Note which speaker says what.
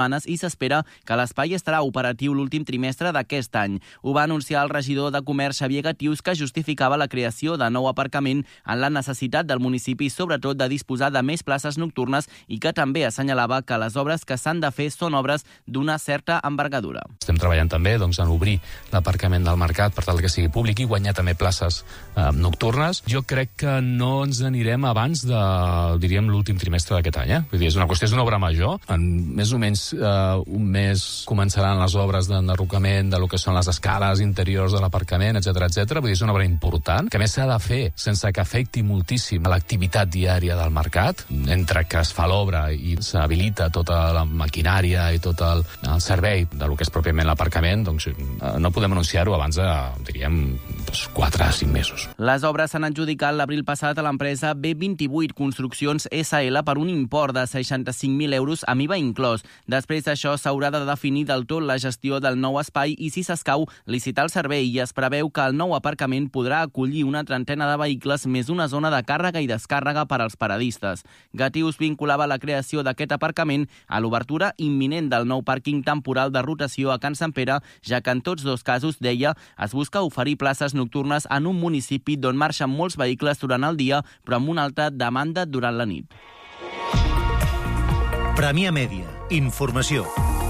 Speaker 1: i s'espera que l'espai estarà operatiu l'últim trimestre d'aquest any. Ho va anunciar el regidor de Comerç, Xavier Gatius, que justificava la creació de nou aparcament en la necessitat del municipi, sobretot de disposar de més places nocturnes, i que també assenyalava que les obres que s'han de fer són obres d'una certa envergadura.
Speaker 2: Estem treballant també en obrir l'aparcament del mercat per tal que sigui públic i guanyar també places nocturnes. Jo crec que no ens anirem abans de, diríem, l'últim trimestre d'aquest any. Vull dir, és una obra major. En més o menys un mes començaran les obres d'enderrocament de lo que són les escales interiors de l'aparcament, etc. Vull dir, és una obra important, que a més s'ha de fer sense que afecti moltíssim l'activitat diària del mercat. Entre que es fa l'obra i s'habilita tota la maquinària i tot el servei de lo que és pròpiament l'aparcament, doncs no podem anunciar-ho abans de, diríem, 4 a 5 mesos.
Speaker 1: Les obres s'han adjudicat l'abril passat a l'empresa B28 Construccions SL per un import de 65.000 euros amb IVA inclòs. Després d'això s'haurà de definir del tot la gestió del nou espai i, si s'escau, licitar el servei, i es preveu que el nou aparcament podrà acollir una trentena de vehicles més una zona de càrrega i descàrrega per als paradistes. Gatius vinculava la creació d'aquest aparcament a l'obertura imminent del nou pàrquing temporal de rotació a Can Sant Pere, ja que en tots dos casos, deia, es busca oferir places nocturnes en un municipi d'on marxen molts vehicles durant el dia, però amb una alta demanda durant la nit.
Speaker 3: Premià Mèdia. Informació.